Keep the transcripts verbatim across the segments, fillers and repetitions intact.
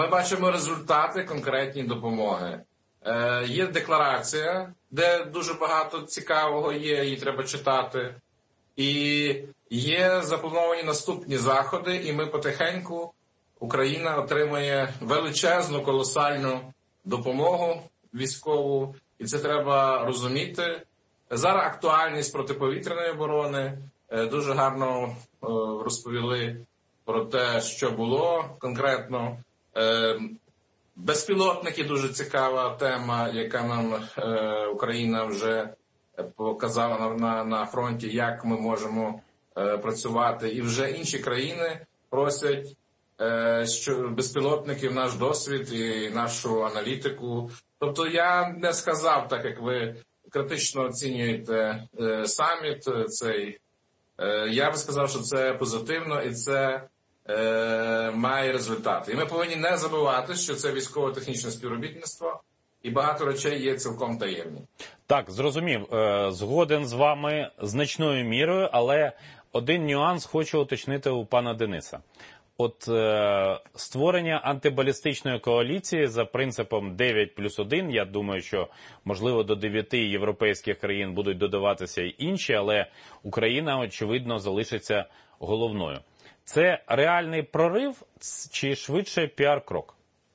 Ми бачимо результати конкретні допомоги. Е, є декларація, де дуже багато цікавого є, її треба читати. І є заплановані наступні заходи, і ми потихеньку, Україна отримує величезну, колосальну допомогу військову, і це треба розуміти. Зараз актуальність протиповітряної оборони, е, дуже гарно е, розповіли про те, що було конкретно. Е, безпілотники – дуже цікава тема, яка нам е, Україна вже показала на, на, на фронті, як ми можемо е, працювати. І вже інші країни просять, е, що безпілотників, наш досвід і нашу аналітику. Тобто я не сказав, так як ви критично оцінюєте е, саміт цей. Е, я би сказав, що це позитивно і це е, має результати. І ми повинні не забувати, що це військово-технічне співробітництво, і багато речей є цілком таємні. Так, зрозумів. Згоден з вами значною мірою, але один нюанс хочу уточнити у пана Дениса. От е, створення антибалістичної коаліції за принципом дев'ять плюс один, я думаю, що, можливо, до дев'яти європейських країн будуть додаватися й інші, але Україна, очевидно, залишиться головною. Це реальний прорив чи швидше піар-крок?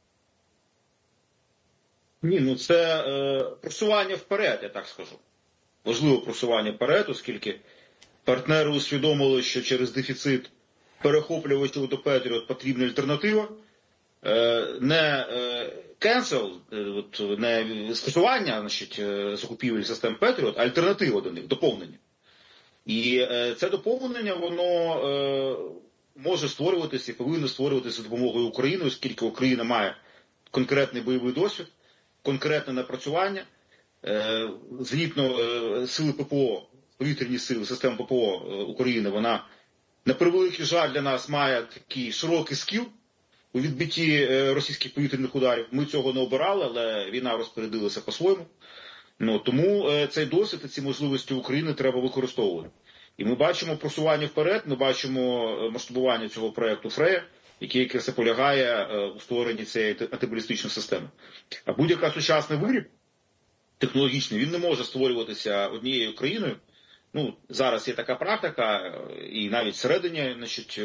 Ні, ну це е, просування вперед, я так скажу. Важливо просування вперед, оскільки партнери усвідомили, що через дефіцит перехоплювачів до Петріот потрібна альтернатива. Е, не кенсел, е, не скасування, значить, закупівель систем Петріот, а альтернатива до них, доповнення. І е, це доповнення, воно е, може створюватися і повинно створюватися за допомогою України, оскільки Україна має конкретний бойовий досвід, конкретне напрацювання, злітно сили ППО, повітряні сили, система ППО України, вона, на превеликий жаль, для нас має такий широкий скіл у відбитті російських повітряних ударів. Ми цього не обирали, але війна розпорядилася по-своєму. Ну, тому цей досвід і ці можливості України треба використовувати. І ми бачимо просування вперед, ми бачимо масштабування цього проєкту Фрея, який якраз полягає у створенні цієї антибалістичної системи. А будь-яка сучасний виріб технологічний, він не може створюватися однією країною. Ну, зараз є така практика, і навіть всередині, значить,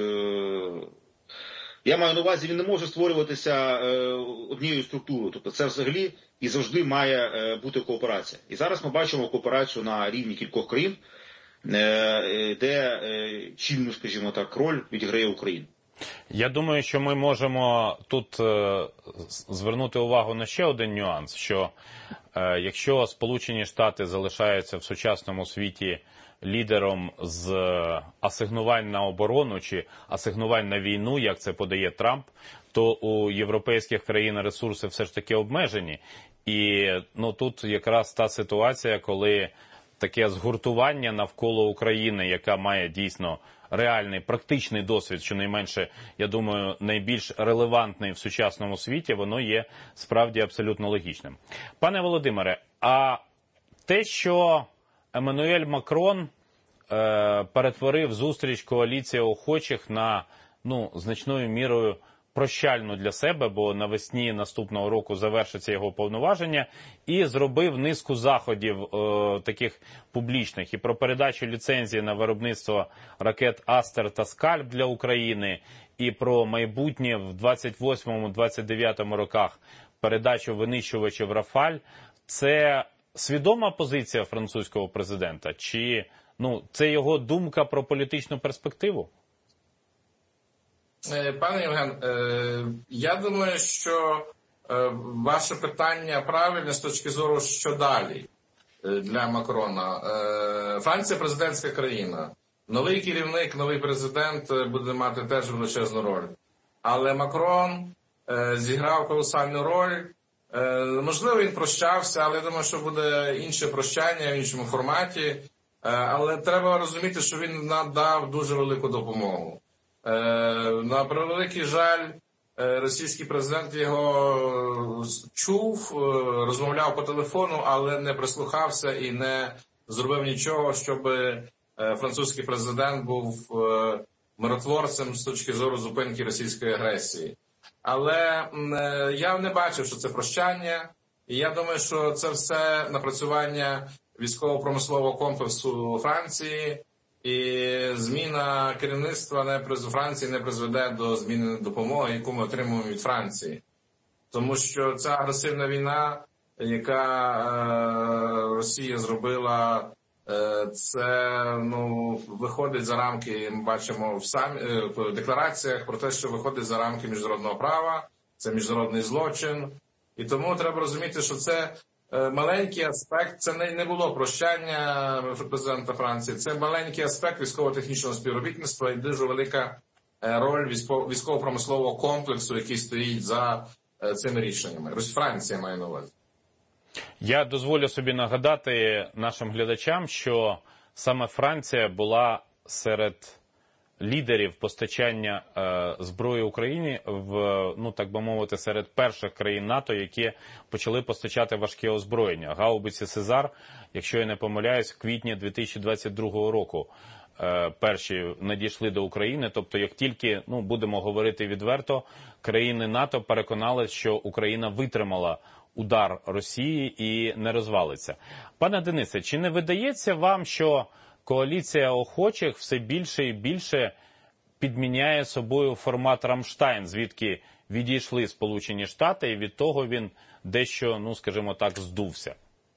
я маю на увазі, він не може створюватися однією структурою. Тобто це взагалі і завжди має бути кооперація. І зараз ми бачимо кооперацію на рівні кількох країн, де чільну, скажімо так, роль відіграє Україна. Я думаю, що ми можемо тут е, звернути увагу на ще один нюанс, що е, якщо Сполучені Штати залишаються в сучасному світі лідером з асигнувань на оборону чи асигнувань на війну, як це подає Трамп, то у європейських країн ресурси все ж таки обмежені. І ну, тут якраз та ситуація, коли таке згуртування навколо України, яка має дійсно реальний, практичний досвід, щонайменше, я думаю, найбільш релевантний в сучасному світі, воно є справді абсолютно логічним. Пане Володимире, а те, що Еммануель Макрон е, перетворив зустріч коаліції охочих на, ну, значною мірою прощальну для себе, бо навесні наступного року завершиться його повноваження, і зробив низку заходів е, таких публічних і про передачу ліцензії на виробництво ракет «Астер» та «Скальп» для України, і про майбутнє в двадцять восьмому - двадцять дев'ятому роках передачу винищувачів «Рафаль». Це свідома позиція французького президента? Чи ну, це його думка про політичну перспективу? Пане Євген, я думаю, що ваше питання правильне з точки зору, що далі для Макрона. Франція – президентська країна. Новий керівник, новий президент буде мати теж величезну роль. Але Макрон зіграв колосальну роль. Можливо, він прощався, але я думаю, що буде інше прощання в іншому форматі. Але треба розуміти, що він надав дуже велику допомогу. На превеликий жаль, російський президент його чув, розмовляв по телефону, але не прислухався і не зробив нічого, щоб французький президент був миротворцем з точки зору зупинки російської агресії. Але е, я не бачив, що це прощання. І я думаю, що це все напрацювання військово-промислового комплексу Франції, і зміна керівництва не приз... Франції не призведе до зміни допомоги, яку ми отримуємо від Франції. Тому що ця агресивна війна, яка е, Росія зробила, е, це ну, виходить за рамки, ми бачимо в, сам... е, в деклараціях про те, що виходить за рамки міжнародного права, це міжнародний злочин. І тому треба розуміти, що це маленький аспект, це не, не було прощання президента Франції, це маленький аспект військово-технічного співробітництва і дуже велика роль військово-промислового комплексу, який стоїть за цими рішеннями. Франція має на увазі. Я дозволю собі нагадати нашим глядачам, що саме Франція була серед лідерів постачання е, зброї Україні в, ну так би мовити, серед перших країн НАТО, які почали постачати важке озброєння. Гаубиці «Сезар», якщо я не помиляюсь, в квітні дві тисячі двадцять другого року е, перші надійшли до України. Тобто, як тільки, ну будемо говорити відверто, країни НАТО переконалися, що Україна витримала удар Росії і не розвалиться. Пане Денисе, чи не видається вам, що коаліція охочих все більше і більше підміняє собою формат «Рамштайн», звідки відійшли Сполучені Штати, і від того він дещо, ну скажімо так, здувся?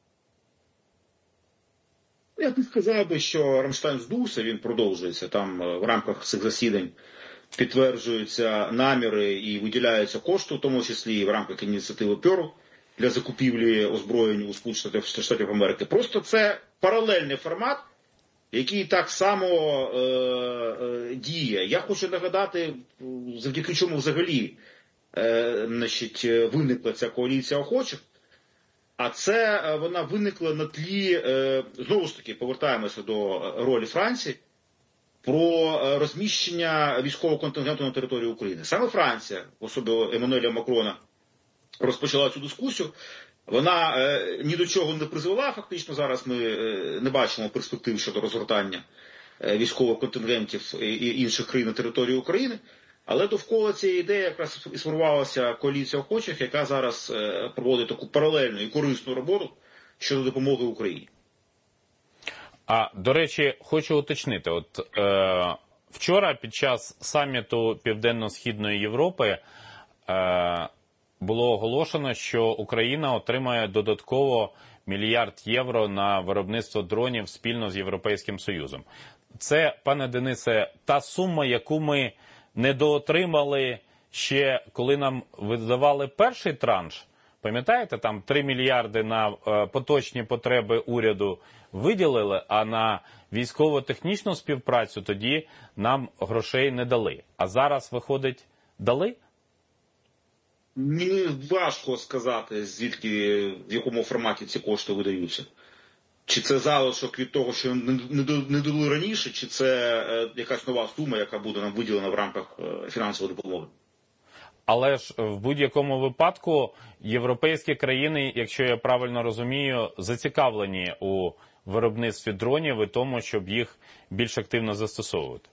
Я б не сказав би, що «Рамштайн» здувся, він продовжується. Там в рамках цих засідань підтверджуються наміри і виділяються кошти, в тому числі і в рамках ініціативи «Пьорл» для закупівлі озброєнь у Сполучених Штатів Америки. Просто це паралельний формат, який так само е, е, діє. Я хочу нагадати, завдяки чому взагалі е, значить, виникла ця коаліція охочих. А це е, вона виникла на тлі, е, знову ж таки, повертаємося до ролі Франції, про розміщення військового контингенту на території України. Саме Франція, особливо Еммануеля Макрона, розпочала цю дискусію. Вона е, ні до чого не призвела, фактично зараз ми е, не бачимо перспектив щодо розгортання е, військових контингентів і інших країн на території України, але довкола цієї ідеї якраз і сформувалася коаліція охочих, яка зараз е, проводить таку паралельну і корисну роботу щодо допомоги Україні. А, до речі, хочу уточнити, от е, вчора під час саміту Південно-Східної Європи е, було оголошено, що Україна отримає додатково мільярд євро на виробництво дронів спільно з Європейським Союзом. Це, пане Денисе, та сума, яку ми недоотримали ще, коли нам видавали перший транш. Пам'ятаєте, там три мільярди на е, поточні потреби уряду виділили, а на військово-технічну співпрацю тоді нам грошей не дали. А зараз, виходить, дали? Мені важко сказати, звідки, в якому форматі ці кошти видаються. Чи це залишок від того, що не дали раніше, чи це е, якась нова сума, яка буде нам виділена в рамках е, фінансової допомоги. Але ж в будь-якому випадку європейські країни, якщо я правильно розумію, зацікавлені у виробництві дронів і тому, щоб їх більш активно застосовувати.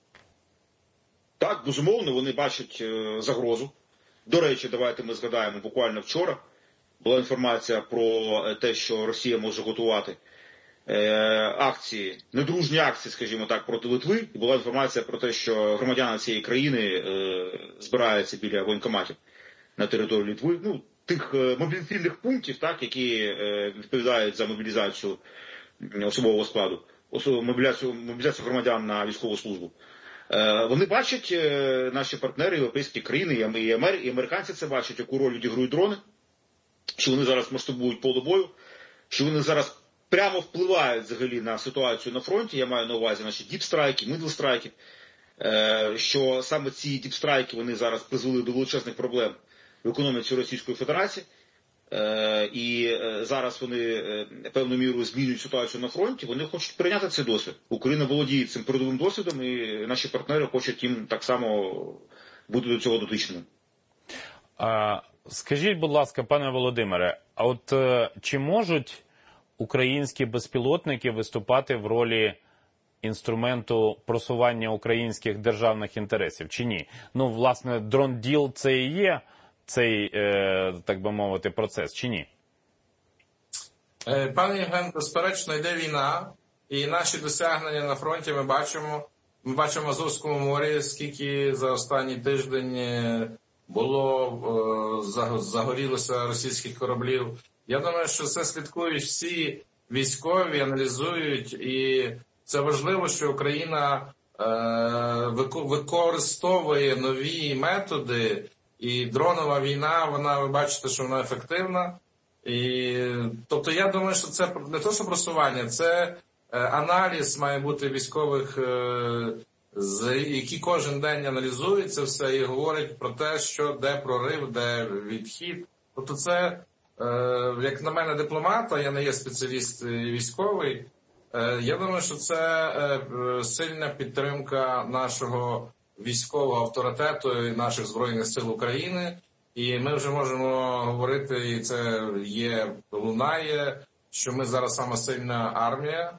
Так, безумовно, вони бачать е, загрозу. До речі, давайте ми згадаємо, буквально вчора була інформація про те, що Росія може готувати е, акції, недружні акції, скажімо так, проти Литви. І була інформація про те, що громадяни цієї країни е, збираються біля воєнкоматів на території Литви. Ну, тих е, мобілізаційних пунктів, так, які е, відповідають за мобілізацію особового складу, мобілізацію, мобілізацію громадян на військову службу. Вони бачать, наші партнери, європейські країни, і американці це бачать, яку роль відіграють дрони, що вони зараз масштабують поле бою, що вони зараз прямо впливають взагалі на ситуацію на фронті, я маю на увазі наші діпстрайки, мидлстрайки, що саме ці діпстрайки вони зараз призвели до величезних проблем в економіці Російської Федерації, і зараз вони певною мірою змінюють ситуацію на фронті, вони хочуть прийняти цей досвід. Україна володіє цим передовим досвідом, і наші партнери хочуть їм так само бути до цього дотичними. А, скажіть, будь ласка, пане Володимире, а от чи можуть українські безпілотники виступати в ролі інструменту просування українських державних інтересів, чи ні? Ну, власне, дрон-діл – це і є цей, е, так би мовити, процес, чи ні? Пане Євген, безперечно, йде війна, і наші досягнення на фронті ми бачимо. Ми бачимо в Азовському морі, скільки за останній тиждень було, загорілося російських кораблів. Я думаю, що це слідкують всі військові, аналізують, і це важливо, що Україна використовує нові методи, і дронова війна, вона, ви бачите, що вона ефективна. І, тобто я думаю, що це не то, що просування, це аналіз має бути військових, які кожен день аналізують це все і говорять про те, що де прорив, де відхід. Тобто це, як на мене, дипломата, я не є спеціаліст військовий, я думаю, що це сильна підтримка нашого військового авторитету і наших Збройних сил України. І ми вже можемо говорити, і це є, лунає, що ми зараз сама сильна армія,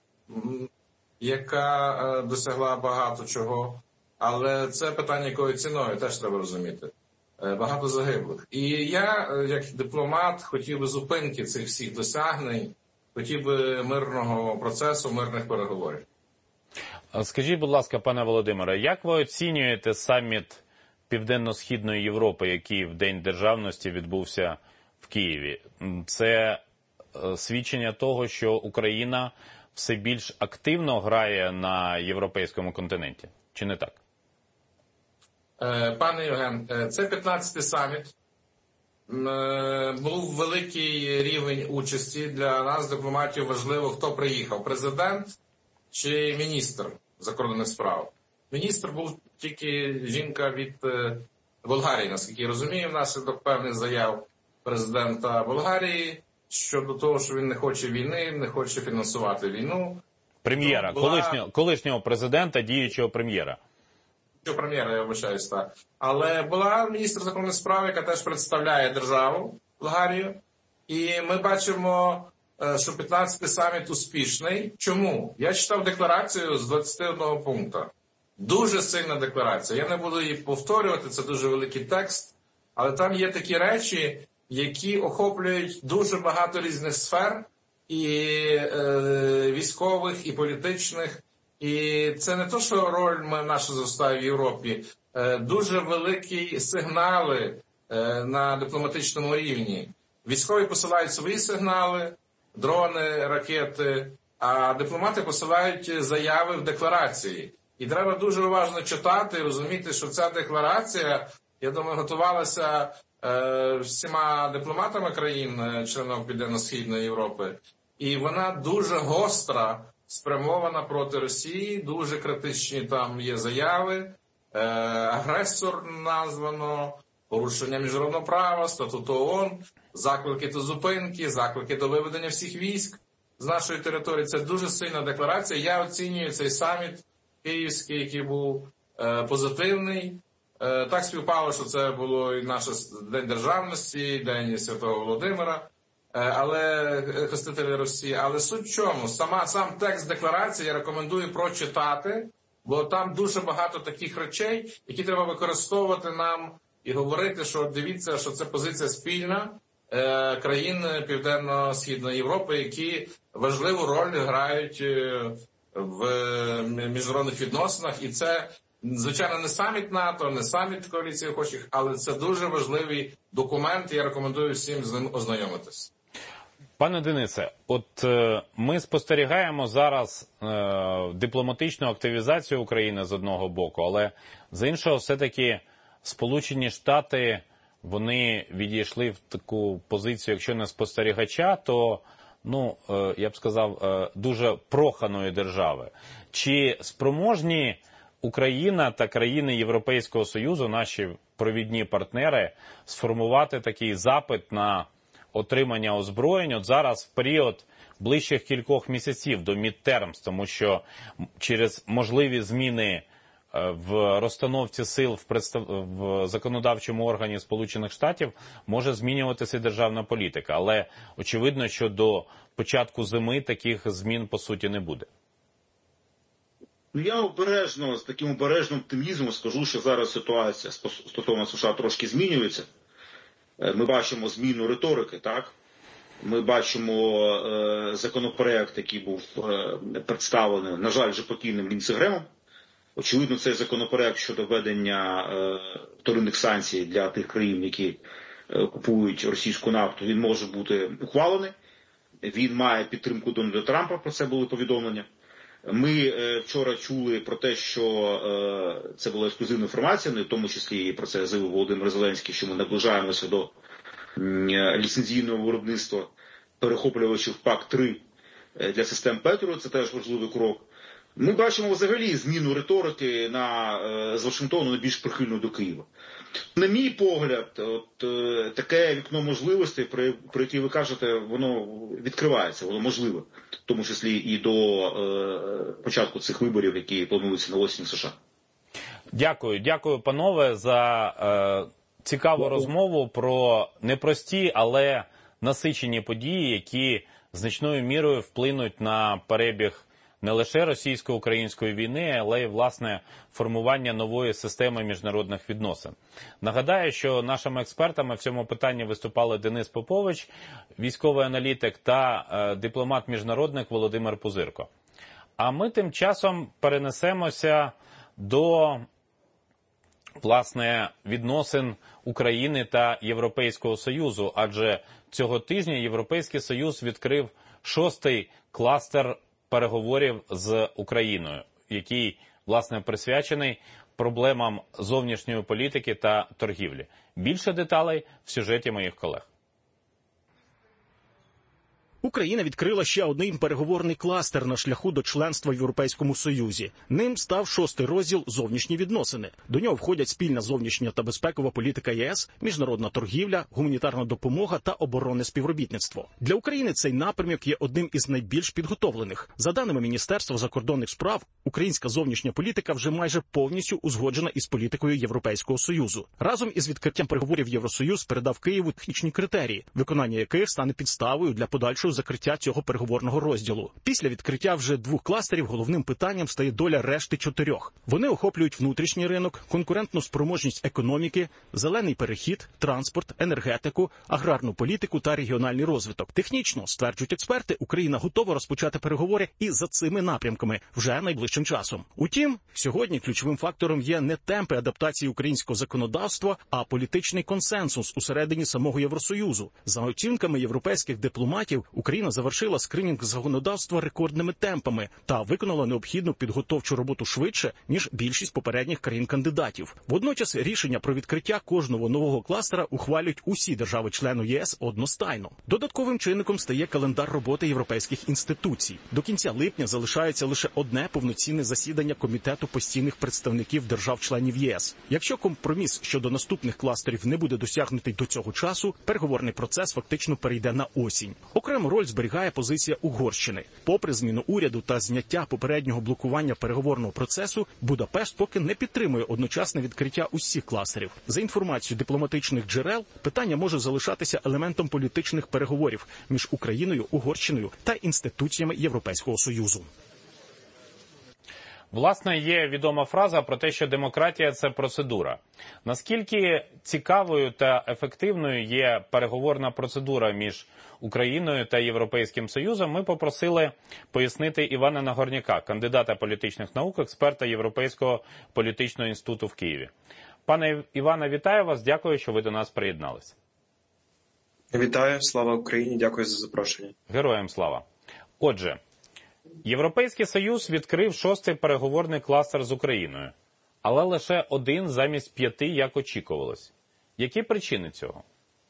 яка досягла багато чого. Але це питання, якою ціною, теж треба розуміти. Багато загиблих. І я, як дипломат, хотів би зупинки цих всіх досягнень, хотів би мирного процесу, мирних переговорів. Скажіть, будь ласка, пане Володимире, як ви оцінюєте саміт Південно-Східної Європи, який в День Державності відбувся в Києві? Це свідчення того, що Україна все більш активно грає на європейському континенті. Чи не так? Пане Євген, це п'ятнадцятий саміт. Був великий рівень участі. Для нас, дипломатів, важливо, хто приїхав. Президент чи міністр закордонних справ. Міністр був тільки жінка від Болгарії, наскільки я розумію, внаслідок певних заяв президента Болгарії щодо того, що він не хоче війни, не хоче фінансувати війну. Прем'єра, була... колишнього, колишнього президента, діючого прем'єра. Що прем'єра, я вибачаюсь, так. Але була міністр закордонних справ, яка теж представляє державу Болгарію. І ми бачимо, що п'ятнадцятий саміт успішний. Чому? Я читав декларацію з двадцяти одного пункту. Дуже сильна декларація. Я не буду її повторювати, це дуже великий текст. Але там є такі речі, які охоплюють дуже багато різних сфер, і е, військових, і політичних. І це не то, що роль наша зростає в Європі. Е, дуже великі сигнали е, на дипломатичному рівні. Військові посилають свої сигнали, дрони, ракети, а дипломати посилають заяви в декларації. І треба дуже уважно читати і розуміти, що ця декларація, я думаю, готувалася е, всіма дипломатами країн, членів Південно-Східної Європи. І вона дуже гостра, спрямована проти Росії, дуже критичні там є заяви, е, агресор названо, порушення міжнародного права, статуту ООН, заклики до зупинки, заклики до виведення всіх військ з нашої території. Це дуже сильна декларація. Я оцінюю цей саміт київський, який був е, позитивний. Е, так співпало, що це було і наш День Державності, і День Святого Володимира, е, але хрестителі Росії. Але суть в чому? Сама, сам текст декларації я рекомендую прочитати, бо там дуже багато таких речей, які треба використовувати нам і говорити, що дивіться, що це позиція спільна е, країн Південно-Східної Європи, які важливу роль грають е, в міжнародних відносинах. І це, звичайно, не саміт НАТО, не саміт коаліції охочих, але це дуже важливий документ, і я рекомендую всім з ним ознайомитись. Пане Денисе, от е, ми спостерігаємо зараз е, дипломатичну активізацію України з одного боку, але з іншого все-таки Сполучені Штати, вони відійшли в таку позицію, якщо не спостерігача, то, ну, е, я б сказав, е, дуже проханої держави. Чи спроможні Україна та країни Європейського Союзу, наші провідні партнери, сформувати такий запит на отримання озброєнь от зараз в період ближчих кількох місяців до мідтермс, тому що через можливі зміни в розстановці сил в, представ... в законодавчому органі Сполучених Штатів може змінюватися державна політика. Але очевидно, що до початку зими таких змін по суті не буде. Ну, я обережно, з таким обережним оптимізмом скажу, що зараз ситуація стосовно США трошки змінюється. Ми бачимо зміну риторики, так? Ми бачимо е, законопроект, який був е, представлений, на жаль, вже покійним Лінсі Гремом. Очевидно, цей законопроект щодо введення е, вторинних санкцій для тих країн, які е, купують російську нафту, він може бути ухвалений. Він має підтримку Дональда Трампа, про це були повідомлення. Ми е, вчора чули про те, що е, це була ексклюзивна інформація, в тому числі і про це заявив Володимир Зеленський, що ми наближаємося до е, ліцензійного виробництва перехоплювачів пак три для систем Петріот, це теж важливий крок. Ми бачимо взагалі зміну риторики на, е, з Вашингтону на більш прихильну до Києва. На мій погляд, от, е, таке вікно можливостей, про, про яке ви кажете, воно відкривається, воно можливе, в тому числі і до е, початку цих виборів, які плануються на осінь в США. Дякую, дякую, панове, за е, цікаву дякую. розмову про непрості, але насичені події, які значною мірою вплинуть на перебіг не лише російсько-української війни, але й, власне, формування нової системи міжнародних відносин. Нагадаю, що нашими експертами в цьому питанні виступали Денис Попович, військовий аналітик, та е, дипломат-міжнародник Володимир Пузирко. А ми тим часом перенесемося до, власне, відносин України та Європейського Союзу, адже цього тижня Європейський Союз відкрив шостий кластер переговорів з Україною, який, власне, присвячений проблемам зовнішньої політики та торгівлі. Більше деталей в сюжеті моїх колег. Україна відкрила ще один переговорний кластер на шляху до членства в Європейському Союзі. Ним став шостий розділ «Зовнішні відносини». До нього входять спільна зовнішня та безпекова політика ЄС, міжнародна торгівля, гуманітарна допомога та оборонне співробітництво. Для України цей напрямок є одним із найбільш підготовлених. За даними Міністерства закордонних справ, українська зовнішня політика вже майже повністю узгоджена із політикою Європейського Союзу. Разом із відкриттям переговорів Євросоюз передав Києву технічні критерії, виконання яких стане підставою для подальшого закриття цього переговорного розділу. Після відкриття вже двох кластерів головним питанням стає доля решти чотирьох. Вони охоплюють внутрішній ринок, конкурентну спроможність економіки, зелений перехід, транспорт, енергетику, аграрну політику та регіональний розвиток. Технічно, стверджують експерти, Україна готова розпочати переговори і за цими напрямками вже найближчим часом. Утім, сьогодні ключовим фактором є не темпи адаптації українського законодавства, а політичний консенсус усередині самого Євросоюзу. За оцінками європейських дипломатів, Україна завершила скринінг законодавства рекордними темпами та виконала необхідну підготовчу роботу швидше, ніж більшість попередніх країн-кандидатів. Водночас рішення про відкриття кожного нового кластера ухвалюють усі держави-члени ЄС одностайно. Додатковим чинником стає календар роботи європейських інституцій. До кінця липня залишається лише одне повноцінне засідання Комітету постійних представників держав-членів ЄС. Якщо компроміс щодо наступних кластерів не буде досягнутий до цього часу, переговорний процес фактично перейде на осінь. Окрему роль зберігає позиція Угорщини. Попри зміну уряду та зняття попереднього блокування переговорного процесу, Будапешт поки не підтримує одночасне відкриття усіх кластерів. За інформацією дипломатичних джерел, питання може залишатися елементом політичних переговорів між Україною, Угорщиною та інституціями Європейського Союзу. Власне, є відома фраза про те, що демократія – це процедура. Наскільки цікавою та ефективною є переговорна процедура між Україною та Європейським Союзом, ми попросили пояснити Івана Нагорняка, кандидата політичних наук, експерта Європейського політичного інституту в Києві. Пане Іване, вітаю вас, дякую, що ви до нас приєдналися. Вітаю, слава Україні, дякую за запрошення. Героям слава. Отже, Європейський Союз відкрив шостий переговорний кластер з Україною, але лише один замість п'яти, як очікувалось. Які причини цього?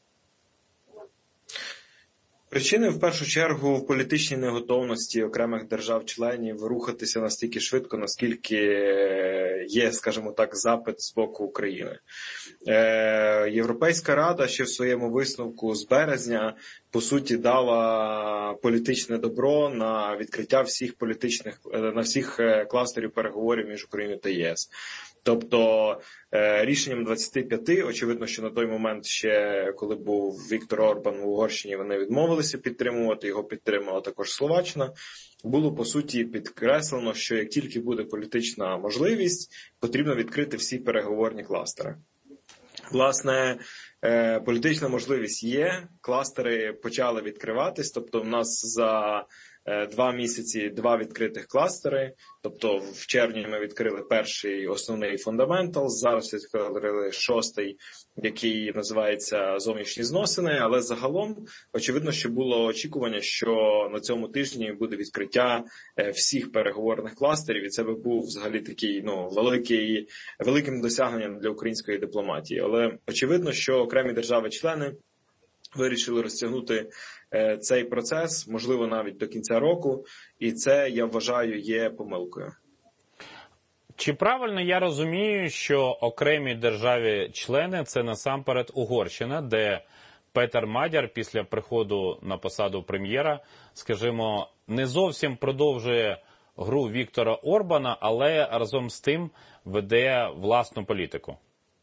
Причини, в першу чергу, в політичній неготовності окремих держав-членів рухатися настільки швидко, наскільки є, скажімо так, запит з боку України. Європейська Рада ще в своєму висновку з березня, по суті, дала політичне добро на відкриття всіх політичних, на всіх кластерів переговорів між Україною та ЄС. Тобто рішенням двадцяти п'яти, очевидно, що на той момент ще, коли був Віктор Орбан в Угорщині, вони відмовилися підтримувати, його підтримала також Словаччина, було, по суті, підкреслено, що як тільки буде політична можливість, потрібно відкрити всі переговорні кластери. Власне, політична можливість є, кластери почали відкриватись, тобто в нас за два місяці два відкритих кластери, тобто в червні ми відкрили перший основний фундаментал, зараз відкрили шостий, який називається зовнішні зносини, але загалом очевидно, що було очікування, що на цьому тижні буде відкриття всіх переговорних кластерів, і це би був взагалі такий, ну, великий, великим досягненням для української дипломатії. Але очевидно, що окремі держави-члени вирішили розтягнути цей процес, можливо, навіть до кінця року, і це, я вважаю, є помилкою. Чи правильно я розумію, що окремі держави-члени – це насамперед Угорщина, де Петер Мадяр після приходу на посаду прем'єра, скажімо, не зовсім продовжує гру Віктора Орбана, але разом з тим веде власну політику?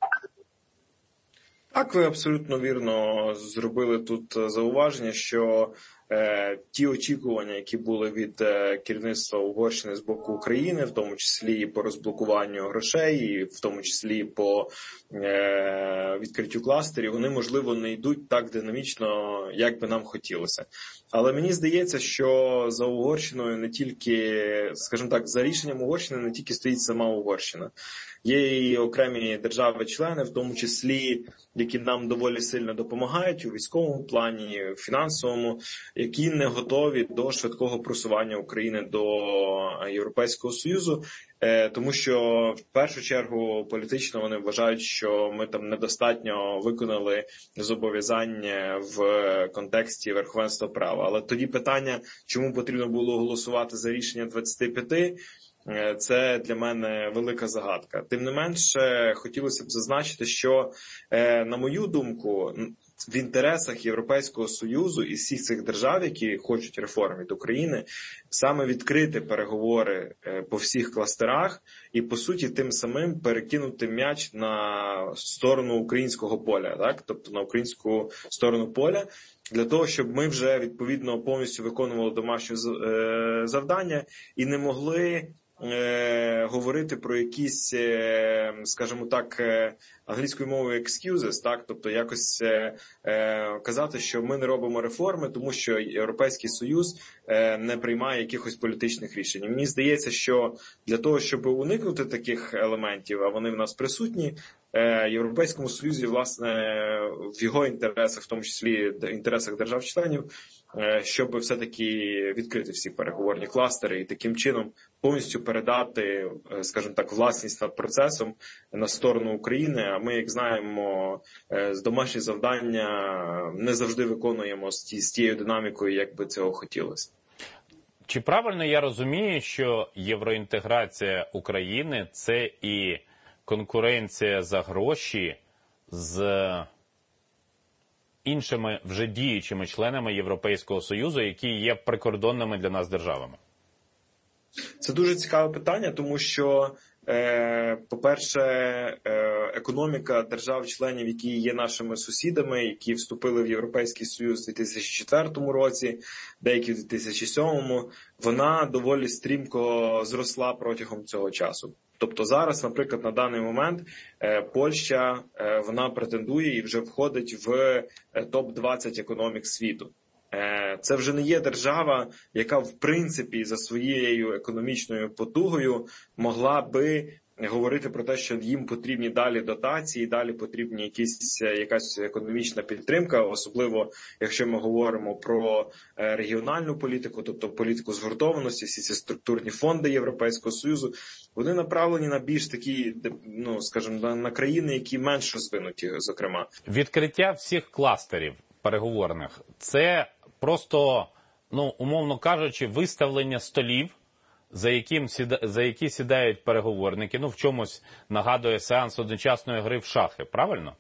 Так, ви абсолютно вірно зробили тут зауваження, що е, ті очікування, які були від е, керівництва Угорщини з боку України, в тому числі по розблокуванню грошей, і в тому числі по е, відкриттю кластерів, вони, можливо, не йдуть так динамічно, як би нам хотілося. Але мені здається, що за Угорщиною не тільки, скажімо так, за рішенням Угорщини не тільки стоїть сама Угорщина. Є і окремі держави-члени, в тому числі, які нам доволі сильно допомагають у військовому плані, в фінансовому, які не готові до швидкого просування України до Європейського Союзу, тому що в першу чергу політично вони вважають, що ми там недостатньо виконали зобов'язання в контексті верховенства права. Але тоді питання, чому потрібно було голосувати за рішення двадцяти п'яти, це для мене велика загадка. Тим не менше, хотілося б зазначити, що, на мою думку, в інтересах Європейського Союзу і всіх цих держав, які хочуть реформ від України, саме відкрити переговори по всіх кластерах і, по суті, тим самим перекинути м'яч на сторону українського поля, так? Тобто на українську сторону поля, для того, щоб ми вже, відповідно, повністю виконували домашнє завдання і не могли Е, говорити про якісь, е, скажімо так, е, англійською мовою excuses, так, тобто якось е, е, казати, що ми не робимо реформи, тому що Європейський Союз е, не приймає якихось політичних рішень. І мені здається, що для того, щоб уникнути таких елементів, а вони в нас присутні, е, Європейському Союзі, власне, в його інтересах, в тому числі в інтересах держав-членів, щоб все-таки відкрити всі переговорні кластери і таким чином повністю передати, скажімо так, власність над процесом на сторону України. А ми, як знаємо, з домашні завдання не завжди виконуємо з, ті, з тією динамікою, як би цього хотілося. Чи правильно я розумію, що євроінтеграція України – це і конкуренція за гроші з іншими вже діючими членами Європейського Союзу, які є прикордонними для нас державами? Це дуже цікаве питання, тому що, е, по-перше, е, економіка держав-членів, які є нашими сусідами, які вступили в Європейський Союз у дві тисячі четвертому році, деякі в дві тисячі сьомому, вона доволі стрімко зросла протягом цього часу. Тобто зараз, наприклад, на даний момент Польща, вона претендує і вже входить в топ двадцять економік світу. Це вже не є держава, яка в принципі за своєю економічною потугою могла би говорити про те, що їм потрібні далі дотації, далі потрібні якісь, якась економічна підтримка, особливо якщо ми говоримо про регіональну політику, тобто політику згуртованості, всі ці структурні фонди Європейського Союзу, вони направлені на більш такі, ну, скажімо, на країни, які менш розвинуті, зокрема. Відкриття всіх кластерів переговорних – це просто, ну, умовно кажучи, виставлення столів, за яким за які сідають переговорники, ну, в чомусь нагадує сеанс одночасної гри в шахи, правильно?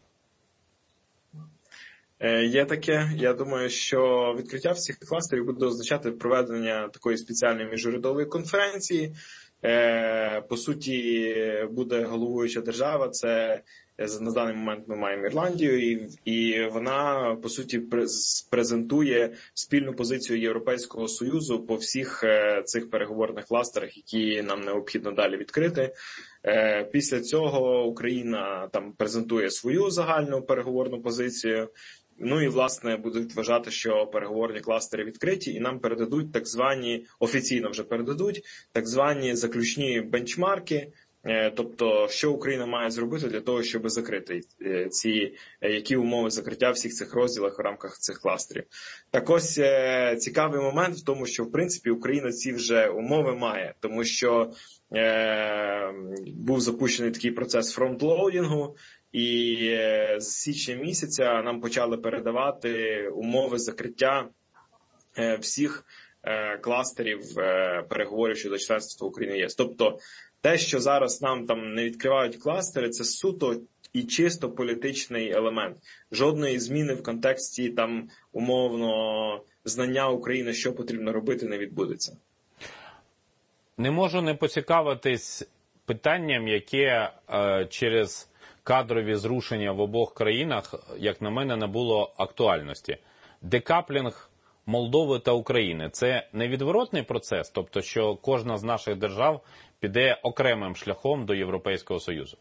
Є таке. Я думаю, що відкриття всіх кластерів буде означати проведення такої спеціальної міжурядової конференції, по суті, буде головуюча держава. Це на даний момент ми маємо Ірландію, і, і вона, по суті, презентує спільну позицію Європейського Союзу по всіх цих переговорних кластерах, які нам необхідно далі відкрити. Після цього Україна там презентує свою загальну переговорну позицію. Ну і, власне, будуть вважати, що переговорні кластери відкриті, і нам передадуть так звані, офіційно вже передадуть, так звані заключні бенчмарки, тобто, що Україна має зробити для того, щоб закрити ці, які умови закриття всіх цих розділах в рамках цих кластерів. Так ось, цікавий момент в тому, що, в принципі, Україна ці вже умови має, тому що е, був запущений такий процес фронтлоудінгу, і з січня місяця нам почали передавати умови закриття всіх кластерів переговорів щодо членства України в ЄС. Тобто те, що зараз нам там не відкривають кластери, це суто і чисто політичний елемент. Жодної зміни в контексті там умовно знання України, що потрібно робити, не відбудеться. Не можу не поцікавитись питанням, яке е, через кадрові зрушення в обох країнах, як на мене, набуло актуальності. Декаплінг Молдови та України – це невідворотний процес? Тобто, що кожна з наших держав піде окремим шляхом до Європейського Союзу?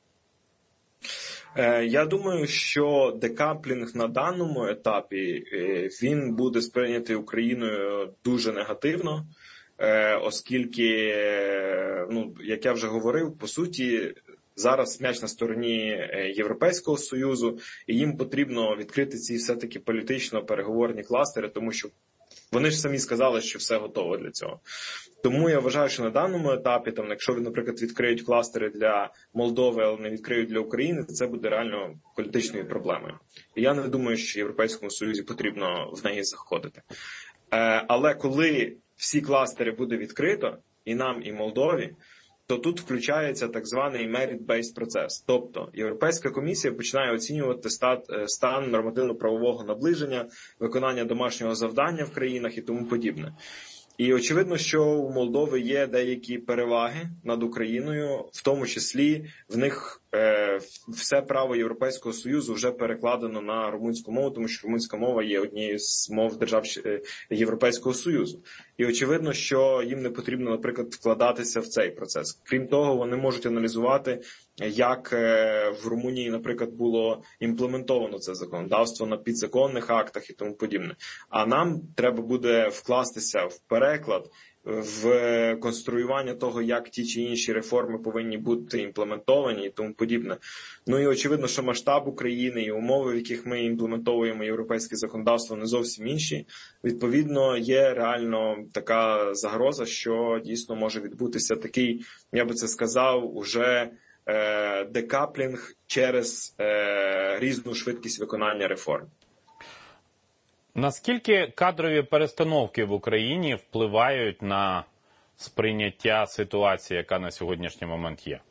Я думаю, що декаплінг на даному етапі, він буде сприйнятий Україною дуже негативно, оскільки, ну, як я вже говорив, по суті, зараз м'яч на стороні Європейського Союзу, і їм потрібно відкрити ці все-таки політично-переговорні кластери, тому що вони ж самі сказали, що все готово для цього. Тому я вважаю, що на даному етапі, там, якщо, наприклад, відкриють кластери для Молдови, але не відкриють для України, то це буде реально політичною проблемою. І я не думаю, що Європейському Союзі потрібно в неї заходити. Але коли всі кластери буде відкрито, і нам, і Молдові, то тут включається так званий merit-based процес. Тобто Європейська комісія починає оцінювати стан нормативно-правового наближення, виконання домашнього завдання в країнах і тому подібне. І очевидно, що у Молдови є деякі переваги над Україною, в тому числі в них е, все право Європейського Союзу вже перекладено на румунську мову, тому що румунська мова є однією з мов держав Європейського Союзу. І очевидно, що їм не потрібно, наприклад, вкладатися в цей процес. Крім того, вони можуть аналізувати, як в Румунії, наприклад, було імплементовано це законодавство на підзаконних актах і тому подібне. А нам треба буде вкластися в переклад, в конструювання того, як ті чи інші реформи повинні бути імплементовані і тому подібне. Ну і очевидно, що масштаб України і умови, в яких ми імплементовуємо європейське законодавство, не зовсім інші. Відповідно, є реально така загроза, що дійсно може відбутися такий, я би це сказав, уже е, декаплінг через е, різну швидкість виконання реформ. Наскільки кадрові перестановки в Україні впливають на сприйняття ситуації, яка на сьогоднішній момент є?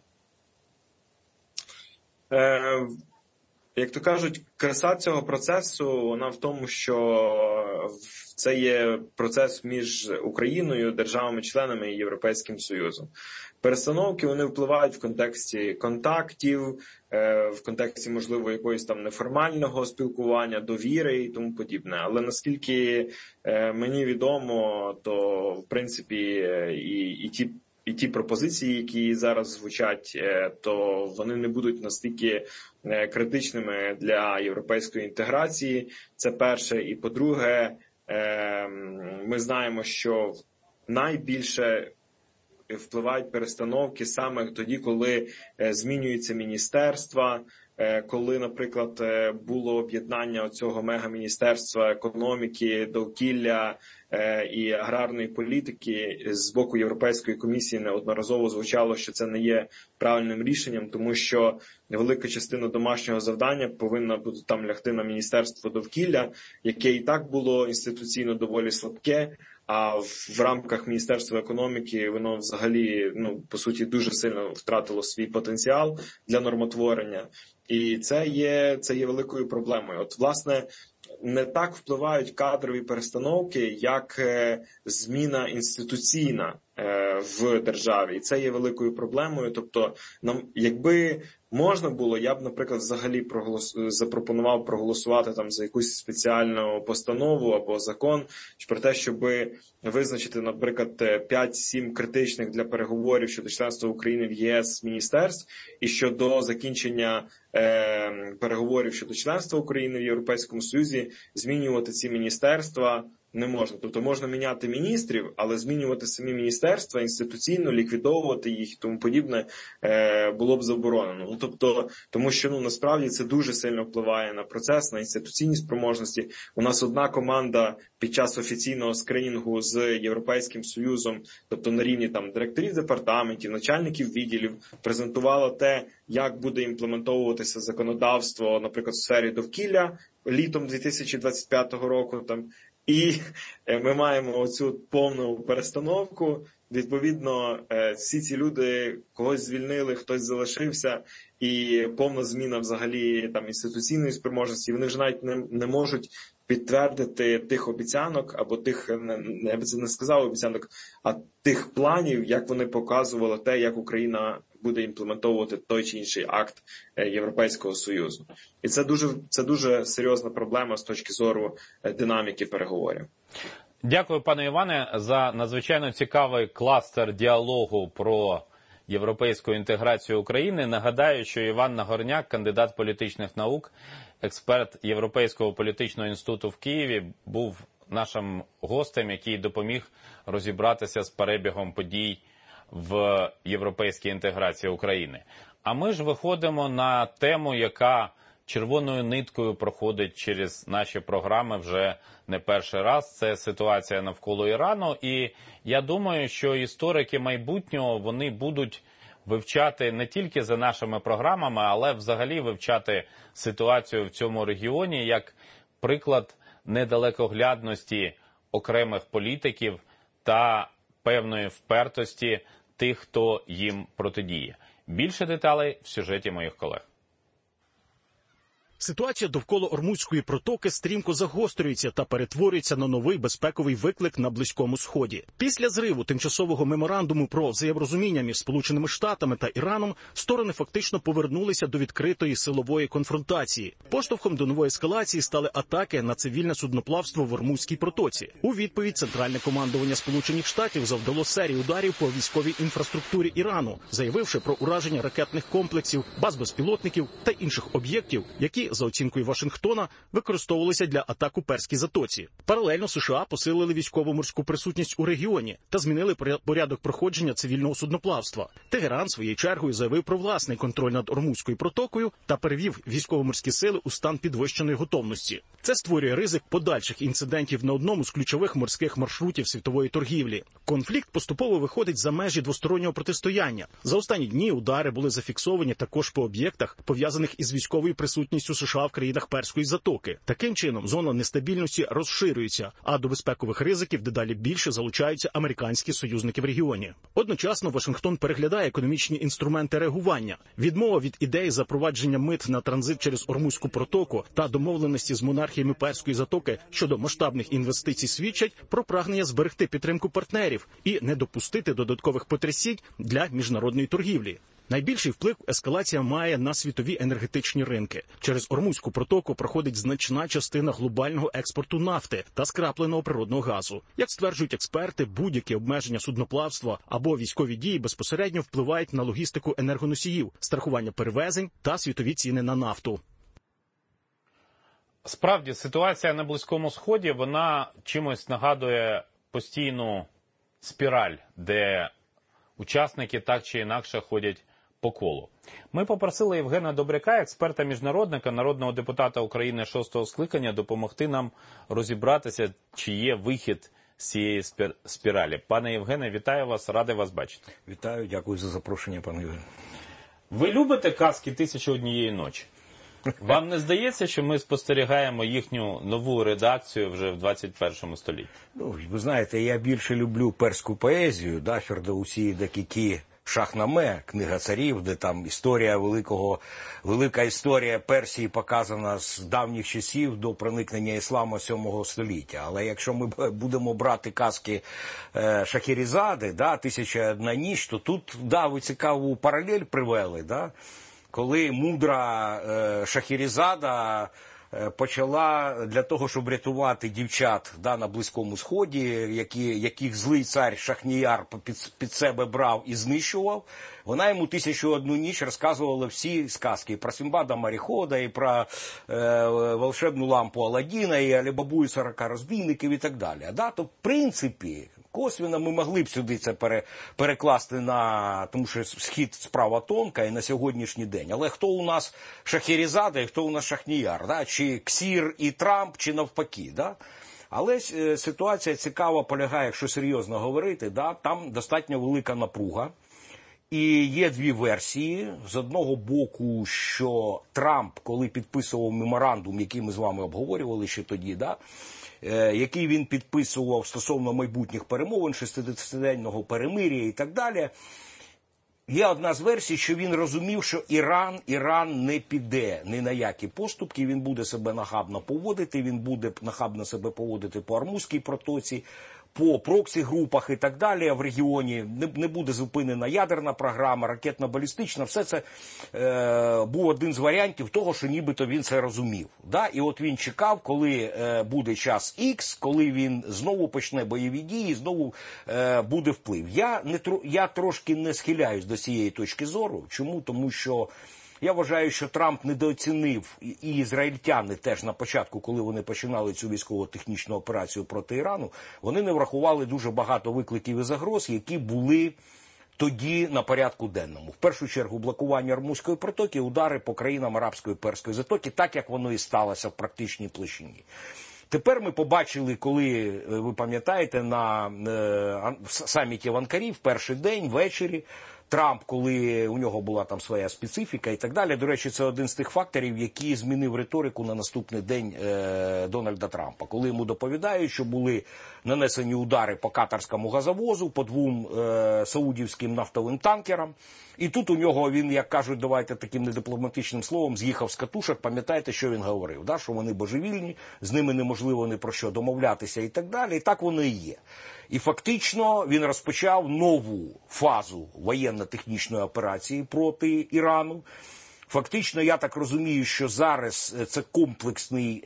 Е, як то кажуть, краса цього процесу, вона в тому, що це є процес між Україною, державами-членами і Європейським Союзом. Перестановки, вони впливають в контексті контактів, в контексті, можливо, якогось там неформального спілкування, довіри і тому подібне. Але наскільки мені відомо, то, в принципі, і, і ті І ті пропозиції, які зараз звучать, то вони не будуть настільки критичними для європейської інтеграції. Це перше. І по-друге, ми знаємо, що найбільше впливають перестановки саме тоді, коли змінюються міністерства, коли, наприклад, було об'єднання цього мегаміністерства економіки, довкілля і аграрної політики з боку Європейської комісії неодноразово звучало, що це не є правильним рішенням, тому що велика частина домашнього завдання повинна бути там лягти на Міністерство довкілля, яке і так було інституційно доволі слабке, а в рамках Міністерства економіки воно взагалі, ну, по суті, дуже сильно втратило свій потенціал для нормотворення. І це є, це є великою проблемою. От, власне, не так впливають кадрові перестановки, як зміна інституційна в державі. І це є великою проблемою. Тобто, нам, якби можна було, я б, наприклад, взагалі проголос... запропонував проголосувати там за якусь спеціальну постанову або закон про те, щоб визначити, наприклад, п'ять-сім критичних для переговорів щодо членства України в ЄС міністерств, і щодо закінчення е... переговорів щодо членства України в Європейському Союзі змінювати ці міністерства не можна. Тобто можна міняти міністрів, але змінювати самі міністерства, інституційно, ліквідовувати їх і тому подібне е, було б заборонено. Ну, тобто, тому що ну, насправді це дуже сильно впливає на процес, на інституційні спроможності. У нас одна команда під час офіційного скринінгу з Європейським Союзом, тобто на рівні там директорів департаментів, начальників відділів, презентувала те, як буде імплементовуватися законодавство, наприклад, в сфері довкілля літом дві тисячі двадцять п'ятого року, там, і ми маємо оцю повну перестановку. Відповідно, всі ці люди когось звільнили, хтось залишився, і повна зміна взагалі там інституційної спроможності. Вони вже навіть не, не можуть підтвердити тих обіцянок, або тих, я би це не сказав обіцянок, а тих планів, як вони показували те, як Україна буде імплементовувати той чи інший акт Європейського Союзу. І це дуже, це дуже серйозна проблема з точки зору динаміки переговорів. Дякую, пане Іване, за надзвичайно цікавий кластер діалогу про європейську інтеграцію України. Нагадаю, що Іван Нагорняк, кандидат політичних наук, експерт Європейського політичного інституту в Києві, був нашим гостем, який допоміг розібратися з перебігом подій в європейській інтеграції України. А ми ж виходимо на тему, яка червоною ниткою проходить через наші програми вже не перший раз. Це ситуація навколо Ірану. І я думаю, що історики майбутнього, вони будуть вивчати не тільки за нашими програмами, але взагалі вивчати ситуацію в цьому регіоні як приклад недалекоглядності окремих політиків та певної впертості тих, хто їм протидіє. Більше деталей в сюжеті моїх колег. Ситуація довкола Ормузької протоки стрімко загострюється та перетворюється на новий безпековий виклик на Близькому Сході. Після зриву тимчасового меморандуму про взаєморозуміння між Сполученими Штатами та Іраном сторони фактично повернулися до відкритої силової конфронтації. Поштовхом до нової ескалації стали атаки на цивільне судноплавство в Ормузькій протоці. У відповідь Центральне командування Сполучених Штатів завдало серію ударів по військовій інфраструктурі Ірану, заявивши про ураження ракетних комплексів, баз безпілотників та інших об'єктів, які за оцінкою Вашингтона, використовувалися для атак у Перській затоці. Паралельно США посилили військово-морську присутність у регіоні та змінили порядок проходження цивільного судноплавства. Тегеран своєю чергою заявив про власний контроль над Ормузькою протокою та перевів військово-морські сили у стан підвищеної готовності. Це створює ризик подальших інцидентів на одному з ключових морських маршрутів світової торгівлі. Конфлікт поступово виходить за межі двостороннього протистояння. За останні дні удари були зафіксовані також по об'єктах, пов'язаних із військовою присутністю США в країнах Перської затоки. Таким чином, зона нестабільності розширюється, а до безпекових ризиків дедалі більше залучаються американські союзники в регіоні. Одночасно Вашингтон переглядає економічні інструменти реагування. Відмова від ідеї запровадження мит на транзит через Ормузьку протоку та домовленості з монархіями Перської затоки щодо масштабних інвестицій свідчать про прагнення зберегти підтримку партнерів і не допустити додаткових потрясінь для міжнародної торгівлі. Найбільший вплив ескалація має на світові енергетичні ринки. Через Ормузьку протоку проходить значна частина глобального експорту нафти та скрапленого природного газу. Як стверджують експерти, будь-які обмеження судноплавства або військові дії безпосередньо впливають на логістику енергоносіїв, страхування перевезень та світові ціни на нафту. Справді, ситуація на Близькому Сході, вона чимось нагадує постійну спіраль, де учасники так чи інакше ходять по колу. Ми попросили Євгена Добряка, експерта-міжнародника, народного депутата України шостого скликання, допомогти нам розібратися, чи є вихід з цієї спіралі. Пане Євгене, вітаю вас, радий вас бачити. Вітаю, дякую за запрошення, пане Євген. Ви любите казки «Тисяча однієї ночі»? Вам не здається, що ми спостерігаємо їхню нову редакцію вже в двадцять першому столітті? Ну, ви знаєте, я більше люблю перську поезію, да, Фердаусі, Дакікі, Шахнаме, книга царів, де там історія великого, велика історія Персії показана з давніх часів до проникнення ісламу сьомого століття. Але якщо ми будемо брати казки е, Шахерезади, да, «Тисяча і одна ніч», то тут, да, ви цікаву паралель привели, да, коли мудра е, Шахерезада почала для того, щоб рятувати дівчат, да, на Близькому Сході, які, яких злий цар Шахніяр під, під себе брав і знищував, вона йому «Тисячу і одну ніч» розказувала всі сказки. Про Симбада Морехода, і про е, волшебну лампу Аладдіна, і Алі-Бабу і сорока розбійників і так далі. Да? То, в принципі, косвенно ми могли б сюди це пере, перекласти на, тому що схід справа тонка і на сьогоднішній день. Але хто у нас Шахерезада і хто у нас Шахніяр? Да? Чи Ксір і Трамп, чи навпаки? Да? Але е, ситуація цікава полягає, якщо серйозно говорити, да? Там достатньо велика напруга. І є дві версії. З одного боку, що Трамп, коли підписував меморандум, який ми з вами обговорювали ще тоді, да, е, який він підписував стосовно майбутніх перемовин, шістдесятиденного перемир'я і так далі, є одна з версій, що він розумів, що Іран, Іран не піде ні на які поступки, він буде себе нахабно поводити, він буде нахабно себе поводити по Ормузькій протоці, по проксі-групах і так далі в регіоні, не, не буде зупинена ядерна програма, ракетно-балістична, все це е, був один з варіантів того, що нібито він це розумів. Да? І от він чекав, коли е, буде час Х, коли він знову почне бойові дії, знову е, буде вплив. Я, не, я трошки не схиляюсь до цієї точки зору. Чому? Тому що я вважаю, що Трамп недооцінив, і ізраїльтяни теж на початку, коли вони починали цю військово-технічну операцію проти Ірану, вони не врахували дуже багато викликів і загроз, які були тоді на порядку денному. В першу чергу блокування Ормузької протоки, удари по країнам Арабської Перської затоки, так як воно і сталося в практичній площині. Тепер ми побачили, коли, ви пам'ятаєте, на е, саміті в Анкарі в перший день, ввечері, Трамп, коли у нього була там своя специфіка і так далі. До речі, це один з тих факторів, який змінив риторику на наступний день е, Дональда Трампа. Коли йому доповідають, що були нанесені удари по катарському газовозу, по двом е, саудівським нафтовим танкерам. І тут у нього, він, як кажуть, давайте таким недипломатичним словом, з'їхав з катушок. Пам'ятаєте, що він говорив? Да? Що вони божевільні, з ними неможливо ні про що домовлятися і так далі. І так воно і є. І фактично він розпочав нову фазу воєнно-технічної операції проти Ірану. Фактично, я так розумію, що зараз це комплексний,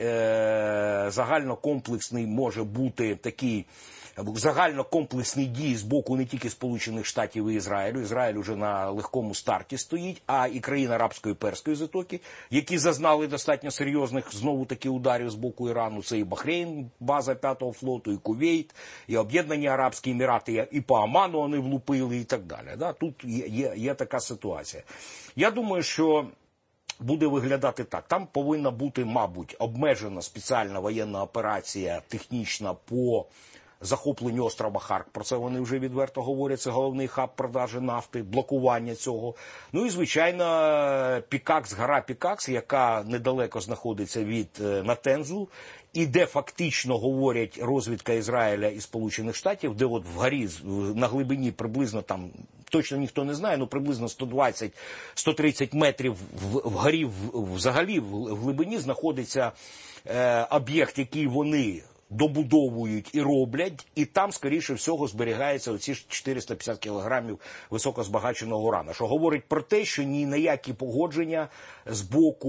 е, загальнокомплексний може бути такий, загальнокомплексні дії з боку не тільки Сполучених Штатів і Ізраїлю. Ізраїль уже на легкому старті стоїть, а і країн Арабської Перської затоки, які зазнали достатньо серйозних знову-таки ударів з боку Ірану. Це і Бахрейн, база п'ятого флоту, і Кувейт, і Об'єднані Арабські Емірати, і по Оману вони влупили і так далі. Да? Тут є, є, є така ситуація. Я думаю, що буде виглядати так. Там повинна бути, мабуть, обмежена спеціальна воєнна операція технічна по захопленню острова Харк. Про це вони вже відверто говорять. Це головний хаб продажі нафти, блокування цього. Ну і, звичайно, Пікакс, гора Пікакс, яка недалеко знаходиться від Натензу, і де фактично говорять розвідка Ізраїля і Сполучених Штатів, де от вгорі, на глибині приблизно там, точно ніхто не знає, ну приблизно сто двадцять - сто тридцять метрів вгорі, взагалі в глибині знаходиться е, об'єкт, який вони добудовують і роблять, і там, скоріше всього, зберігається оці чотириста п'ятдесят кілограмів високозбагаченого урану. Що говорить про те, що ні на які погодження з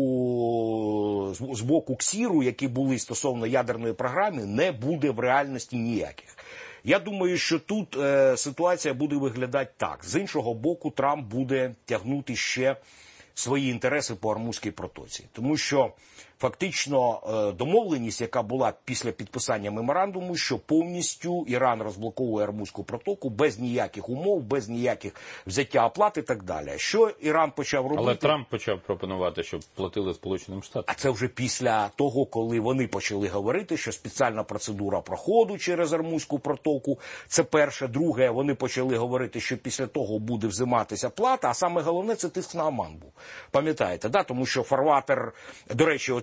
боку, з боку Ксіру, які були стосовно ядерної програми, не буде в реальності ніяких. Я думаю, що тут е, ситуація буде виглядати так. З іншого боку, Трамп буде тягнути ще свої інтереси по Ормузькій протоці. Тому що фактично домовленість, яка була після підписання меморандуму, що повністю Іран розблоковує Ормузьку протоку без ніяких умов, без ніяких взяття оплати і так далі. Що Іран почав робити? Але Трамп почав пропонувати, щоб платили Сполученим Штатам. А це вже після того, коли вони почали говорити, що спеціальна процедура проходу через Ормузьку протоку, це перше. Друге, вони почали говорити, що після того буде взиматися плата, а саме головне, це тиск на Оман був. Пам'ятаєте, да? Тому що фарватер, до речі, от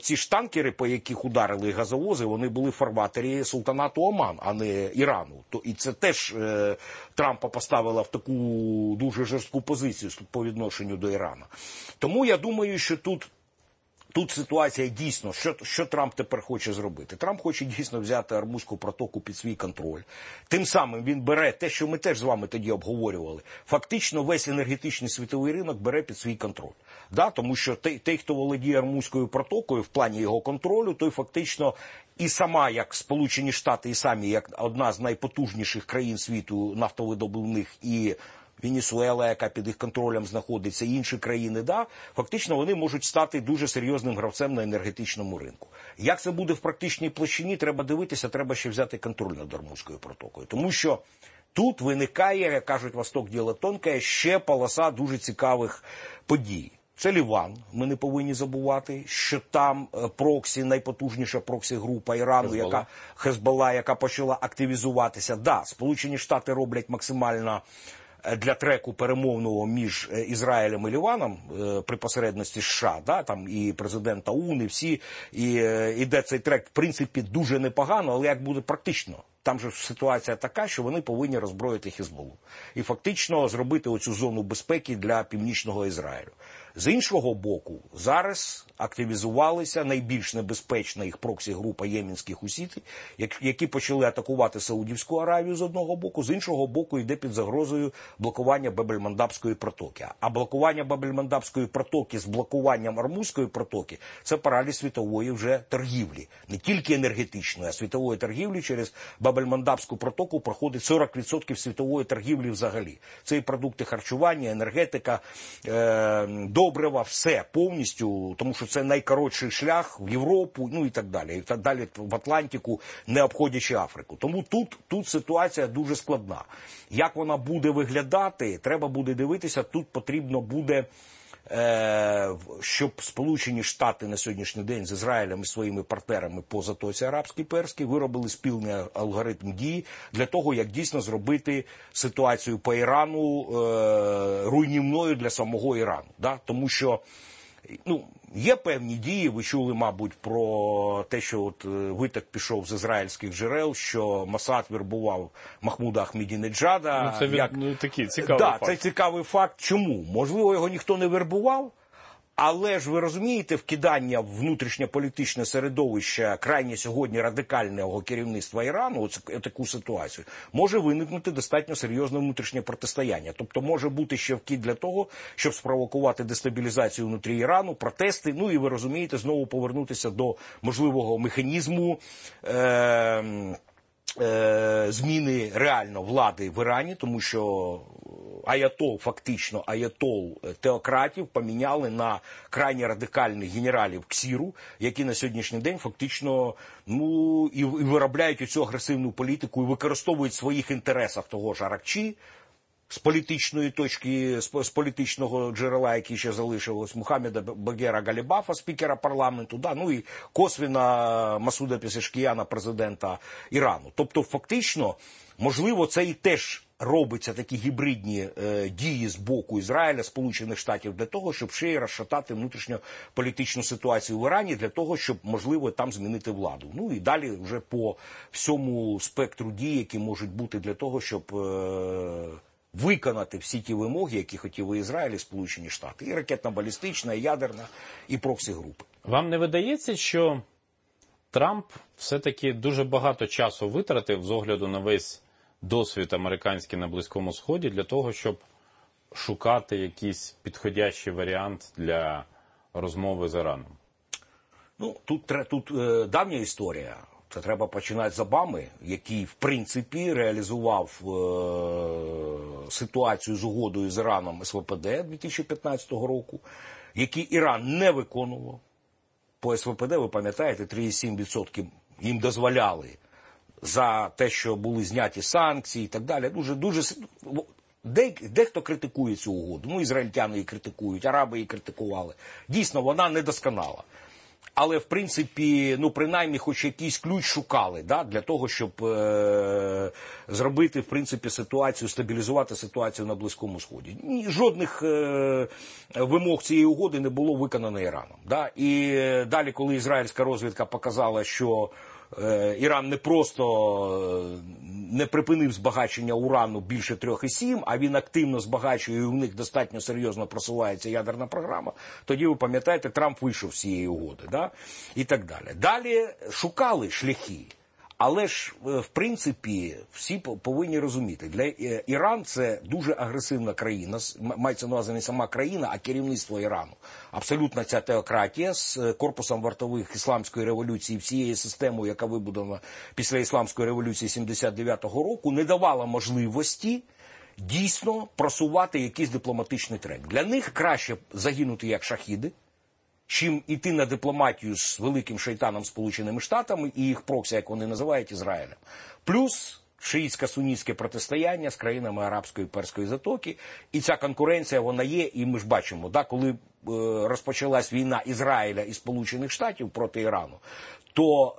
оці ж танкери, по яких ударили газовози, вони були в фарватері султанату Оман, а не Ірану. То, і це теж е, Трампа поставила в таку дуже жорстку позицію по відношенню до Ірану. Тому я думаю, що тут Тут ситуація дійсно, що, що Трамп тепер хоче зробити? Трамп хоче дійсно взяти Ормузьку протоку під свій контроль. Тим самим він бере те, що ми теж з вами тоді обговорювали. Фактично весь енергетичний світовий ринок бере під свій контроль. Да? Тому що той, той, хто володіє Ормузькою протокою в плані його контролю, той фактично і сама, як Сполучені Штати, і самі, як одна з найпотужніших країн світу нафтовидобувних і Венесуела, яка під їх контролем знаходиться, і інші країни, да, фактично вони можуть стати дуже серйозним гравцем на енергетичному ринку. Як це буде в практичній площині, треба дивитися, треба ще взяти контроль над Ормузькою протокою. Тому що тут виникає, як кажуть, «Восток діло тонке», ще полоса дуже цікавих подій. Це Ліван, ми не повинні забувати, що там проксі, найпотужніша проксі-група Ірану, Хезболла. яка Хезболла, яка почала активізуватися. Да, Сполучені Штати роблять максимально для треку перемовного між Ізраїлем і Ліваном при посередності США, да, там і президент ОУН, і всі, і іде цей трек, в принципі, дуже непогано, але як буде практично? Там же ситуація така, що вони повинні роззброїти Хезболлу і фактично зробити оцю зону безпеки для північного Ізраїлю. З іншого боку, зараз активізувалися найбільш небезпечна їх проксі-група єменських хусітів, які почали атакувати Саудівську Аравію з одного боку, з іншого боку йде під загрозою блокування Бабель-Мандабської протоки. А блокування Бабель-Мандабської протоки з блокуванням Ормузької протоки – це параліз світової вже торгівлі. Не тільки енергетичної, а світової торгівлі через Бабель-Мандабську протоку проходить сорок відсотків світової торгівлі взагалі. Це і продукти харчування, енергетика, е- добрива, все повністю, тому що це найкоротший шлях в Європу, ну і так далі, і так далі в Атлантику, не обходячи Африку. Тому тут, тут ситуація дуже складна. Як вона буде виглядати, треба буде дивитися, тут потрібно буде, е, щоб Сполучені Штати на сьогоднішній день з Ізраїлем і своїми партнерами по Затоці Арабській-Перській виробили спільний алгоритм дії для того, як дійсно зробити ситуацію по Ірану е, руйнівною для самого Ірану. Да? Тому що, ну, є певні дії, ви чули, мабуть, про те, що от виток пішов з ізраїльських джерел, що Масад вербував Махмуда Ахмедінеджада. Ну, це як... ну, такий цікавий да, факт. Це цікавий факт. Чому? Можливо, його ніхто не вербував, але ж ви розумієте, вкидання в внутрішньополітичне середовище крайне сьогодні радикального керівництва Ірану, оце, таку ситуацію, може виникнути достатньо серйозне внутрішнє протистояння. Тобто може бути ще вкид для того, щоб спровокувати дестабілізацію внутрі Ірану, протести, ну і ви розумієте, знову повернутися до можливого механізму е- е- зміни реально влади в Ірані, тому що аятол, фактично аятол теократів поміняли на крайне радикальних генералів Ксіру, які на сьогоднішній день фактично, ну, і, і виробляють оцю агресивну політику і використовують в своїх інтересах того ж Аракчі, з політичної точки, з, з політичного джерела, який ще залишилось, Мухаммеда Багера Галібафа, спікера парламенту, да, ну і косвіна Масуда Пезешкіяна, президента Ірану. Тобто, фактично, можливо, це і теж робиться такі гібридні е, дії з боку Ізраїля, Сполучених Штатів для того, щоб ще й розшатати внутрішньополітичну ситуацію в Ірані, для того, щоб, можливо, там змінити владу. Ну і далі вже по всьому спектру дій, які можуть бути для того, щоб е, виконати всі ті вимоги, які хотіли Ізраїль і Сполучені Штати. І ракетно-балістична, і ядерна, і проксі-групи. Вам не видається, що Трамп все-таки дуже багато часу витратив з огляду на весь досвід американський на Близькому Сході для того, щоб шукати якийсь підходящий варіант для розмови з Іраном? Ну, тут, тут е, давня історія. Це треба починати з Обами, який, в принципі, реалізував е, ситуацію з угодою з Іраном ес ве пе де дві тисячі п'ятнадцятого року, який Іран не виконував. По ес ве пе де, ви пам'ятаєте, три цілих сім десятих відсотка їм дозволяли за те, що були зняті санкції і так далі. Дуже, дуже... Де, дехто критикує цю угоду. Ну, ізраїльтяни її критикують, араби її критикували. Дійсно, вона недосконала. Але, в принципі, ну, принаймні, хоч якийсь ключ шукали, да, для того, щоб е- зробити, в принципі, ситуацію, стабілізувати ситуацію на Близькому Сході. Ні, жодних е- вимог цієї угоди не було виконано Іраном. Да. І далі, коли ізраїльська розвідка показала, що е- Іран не просто не припинив збагачення урану більше трьох і сім, а він активно збагачує, і у них достатньо серйозно просувається ядерна програма, тоді, ви пам'ятаєте, Трамп вийшов з цієї угоди, да? І так далі. Далі шукали шляхи, але ж, в принципі, всі повинні розуміти, для Іран це дуже агресивна країна, мається на увазі не сама країна, а керівництво Ірану. Абсолютно ця теократія з корпусом вартових ісламської революції, всією системою, яка вибудована після ісламської революції сімдесят дев'ятого року, не давала можливості дійсно просувати якийсь дипломатичний трек. Для них краще загинути як шахіди, чим іти на дипломатію з великим шайтаном Сполученими Штатами і їх проксі, як вони називають, Ізраїлем. Плюс шиїтсько-сунітське протистояння з країнами Арабської і Перської затоки. І ця конкуренція, вона є, і ми ж бачимо, да, коли е, розпочалась війна Ізраїля і Сполучених Штатів проти Ірану, то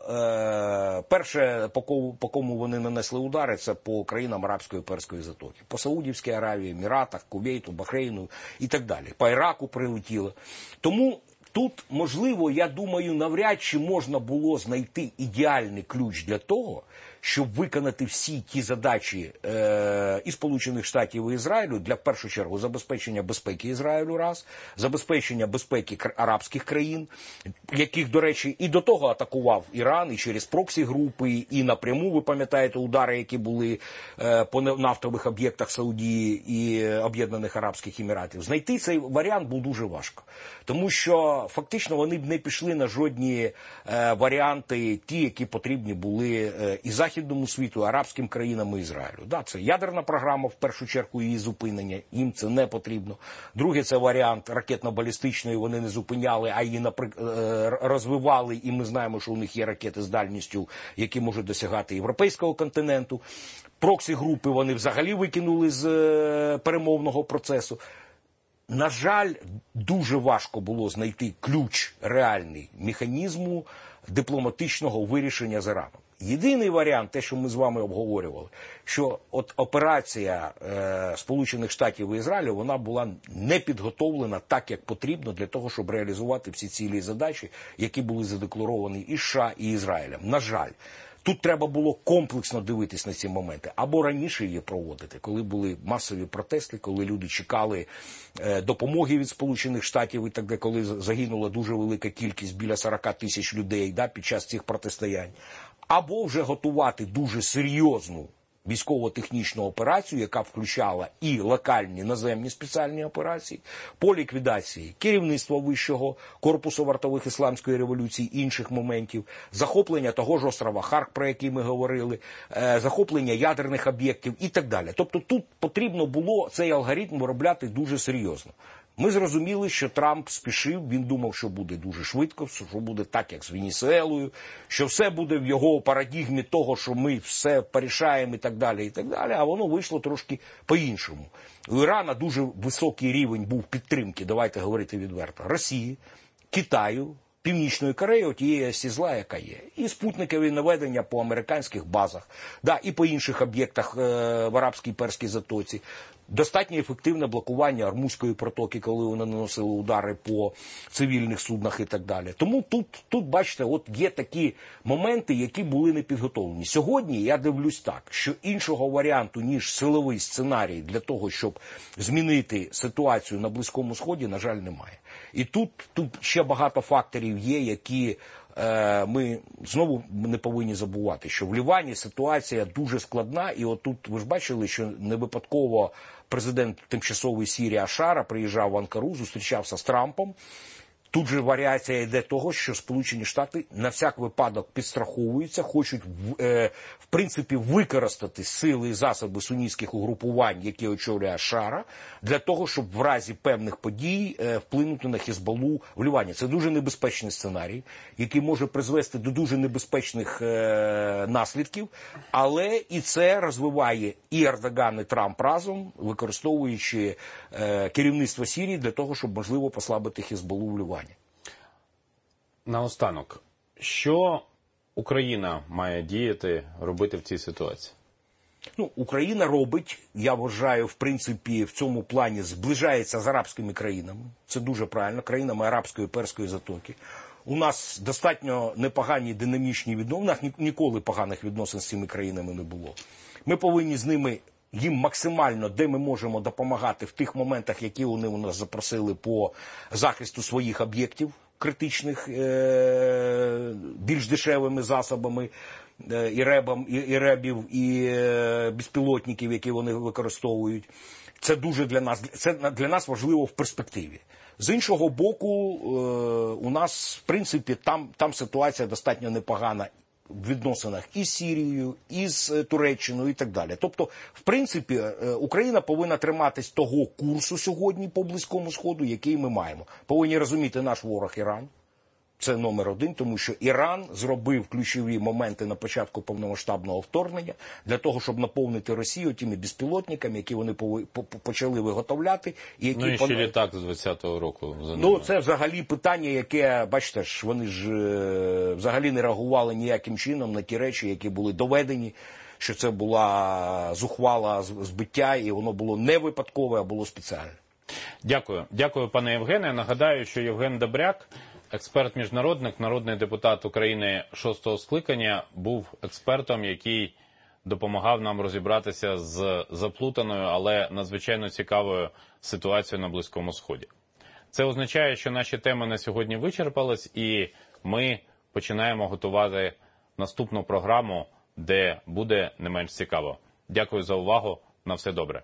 е, перше, по кому, по кому вони нанесли удари, це по країнам Арабської і Перської затоки. По Саудівській Аравії, Еміратах, Кувейту, Бахрейну і так далі. По Іраку прилетіло. Тому тут, можливо, я думаю, навряд чи можна було знайти ідеальний ключ для того, щоб виконати всі ті задачі е, і Сполучених Штатів, і Ізраїлю для, в першу чергу, забезпечення безпеки Ізраїлю, раз, забезпечення безпеки арабських країн, яких, до речі, і до того атакував Іран, і через проксі-групи, і напряму, ви пам'ятаєте, удари, які були е, по нафтових об'єктах Саудії і Об'єднаних Арабських Еміратів. Знайти цей варіант був дуже важко. Тому що, фактично, вони б не пішли на жодні е, варіанти, ті, які потрібні були е, і західному світу, арабським країнам і Ізраїлю. Да, це ядерна програма, в першу чергу, її зупинення, їм це не потрібно. Друге, це варіант ракетно-балістичної, вони не зупиняли, а її розвивали, і ми знаємо, що у них є ракети з дальністю, які можуть досягати європейського континенту. Проксі-групи вони взагалі викинули з перемовного процесу. На жаль, дуже важко було знайти ключ реальний механізму дипломатичного вирішення з Іраном. Єдиний варіант, те, що ми з вами обговорювали, що от операція е, Сполучених Штатів і Ізраїлю, вона була не підготовлена так, як потрібно для того, щоб реалізувати всі цілі і задачі, які були задекларовані і США, і Ізраїлем. На жаль. Тут треба було комплексно дивитись на ці моменти. Або раніше її проводити, коли були масові протести, коли люди чекали е, допомоги від Сполучених Штатів і так далі, коли загинула дуже велика кількість, біля сорок тисяч людей, да, під час цих протистоянь. Або вже готувати дуже серйозну військово-технічну операцію, яка включала і локальні наземні спеціальні операції по ліквідації керівництва вищого корпусу вартових ісламської революції, інших моментів, захоплення того ж острова Харк, про який ми говорили, захоплення ядерних об'єктів і так далі. Тобто тут потрібно було цей алгоритм виробляти дуже серйозно. Ми зрозуміли, що Трамп спішив, він думав, що буде дуже швидко, що буде так, як з Венесуелою, що все буде в його парадігмі того, що ми все порішаємо і так далі, і так далі, а воно вийшло трошки по-іншому. У Ірана дуже високий рівень був підтримки, давайте говорити відверто, Росії, Китаю, Північної Кореї, тієї зла, яка є. І спутникові наведення по американських базах, да, і по інших об'єктах е, в Арабській Перській затоці. Достатньо ефективне блокування Ормузької протоки, коли вони наносили удари по цивільних суднах і так далі. Тому тут, тут, бачите, от є такі моменти, які були не підготовлені. Сьогодні я дивлюсь так, що іншого варіанту, ніж силовий сценарій для того, щоб змінити ситуацію на Близькому Сході, на жаль, немає. І тут, тут ще багато факторів є, які е, ми знову не повинні забувати, що в Лівані ситуація дуже складна, і отут ви ж бачили, що не випадково президент тимчасової Сирії Ашара приїжджав в Анкару, зустрічався з Трампом. Тут же варіація йде того, що Сполучені Штати на всяк випадок підстраховуються, хочуть в, е, в принципі використати сили і засоби сунітських угрупувань, які очолює Ашара, для того, щоб в разі певних подій е, вплинути на Хезболу в Лівані. Це дуже небезпечний сценарій, який може призвести до дуже небезпечних е, наслідків, але і це розвиває і Ердоган, і Трамп разом, використовуючи е, керівництво Сирії для того, щоб можливо послабити Хезболу в Лівані. Наостанок, що Україна має діяти, робити в цій ситуації? Ну, Україна робить, я вважаю, в принципі, в цьому плані зближається з арабськими країнами. Це дуже правильно, країнами Арабської, Перської затоки. У нас достатньо непогані динамічні відносини, у нас ніколи поганих відносин з цими країнами не було. Ми повинні з ними, їм максимально, де ми можемо допомагати в тих моментах, які вони у нас запросили по захисту своїх об'єктів критичних, більш дешевими засобами, і ребам, і, і ребів, і безпілотників, які вони використовують. Це дуже для нас, це для нас важливо в перспективі. З іншого боку, у нас, в принципі, там, там ситуація достатньо непогана в відносинах і з Сірією, і з Туреччиною, і так далі. Тобто, в принципі, Україна повинна триматись того курсу сьогодні по Близькому Сходу, який ми маємо. Повинні розуміти наш ворог Іран. Це номер один, тому що Іран зробив ключові моменти на початку повномасштабного вторгнення для того, щоб наповнити Росію тими безпілотниками, які вони почали виготовляти. І які ну і ще пон... літак з двадцятого року. Ну, це взагалі питання, яке, бачите ж, вони ж е, взагалі не реагували ніяким чином на ті речі, які були доведені, що це була зухвала збиття, і воно було не випадкове, а було спеціальне. Дякую. Дякую, пане Євгене. Нагадаю, що Євген Добряк, експерт-міжнародник, народний депутат України шостого скликання, був експертом, який допомагав нам розібратися з заплутаною, але надзвичайно цікавою ситуацією на Близькому Сході. Це означає, що наші теми на сьогодні вичерпались, і ми починаємо готувати наступну програму, де буде не менш цікаво. Дякую за увагу. На все добре.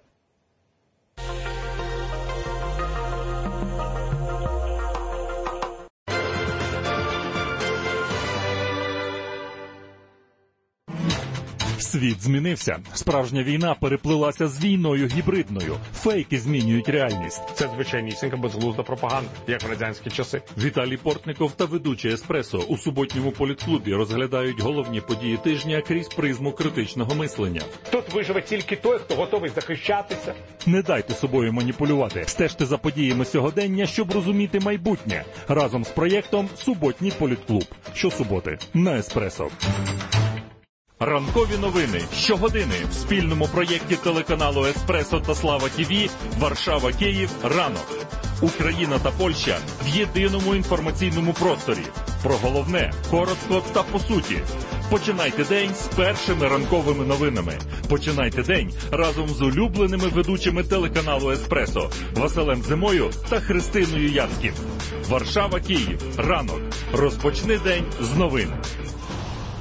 Світ змінився. Справжня війна переплилася з війною гібридною. Фейки змінюють реальність. Це звичайнісінька безглузда пропаганда, як в радянські часи. Віталій Портников та ведучий «Еспресо» у суботньому політклубі розглядають головні події тижня крізь призму критичного мислення. Тут виживе тільки той, хто готовий захищатися. Не дайте собою маніпулювати. Стежте за подіями сьогодення, щоб розуміти майбутнє. Разом з проєктом «Суботній політклуб». Щосуботи на «Еспресо». Ранкові новини щогодини в спільному проєкті телеканалу «Еспресо» та «Слава ТІВІ» «Варшава-Київ. Ранок». Україна та Польща в єдиному інформаційному просторі. Про головне, коротко та по суті. Починайте день з першими ранковими новинами. Починайте день разом з улюбленими ведучими телеканалу «Еспресо» Василем Зимою та Христиною Яцьків. «Варшава-Київ. Ранок». Розпочни день з новин.